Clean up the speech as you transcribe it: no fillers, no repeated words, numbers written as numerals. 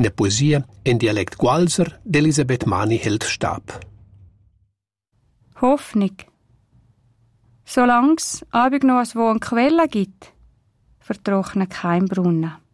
in der Poesie in Dialekt Gualser d'Elisabeth Mani hält Stab. Hoffnung. Solange es abig noch eine Quelle gibt, vertrocknet kein Brunnen.